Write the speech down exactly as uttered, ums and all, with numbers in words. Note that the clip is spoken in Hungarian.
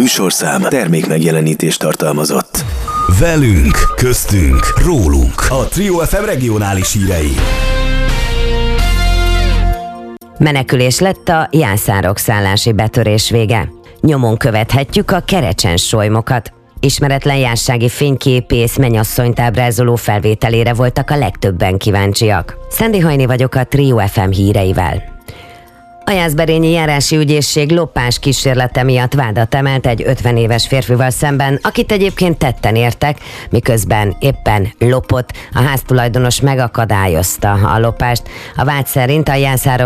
műsorszám termék megjelenítést tartalmazott. Velünk, köztünk, rólunk. A Trio ef em regionális hírei. Menekülés lett a Jászárok szállási betörés vége. Nyomon követhetjük a kerecsens solymokat. Ismeretlen jászsági fényképész mennyasszonyt ábrázoló felvételére voltak a legtöbben kíváncsiak. Szendi Hajni vagyok a Trio ef em híreivel. A Jászberényi járási ügyészség lopás kísérlete miatt vádat emelt egy ötven éves férfival szemben, akit egyébként tetten értek, miközben éppen lopott, a háztulajdonos megakadályozta a lopást. A vád szerint a Jászárok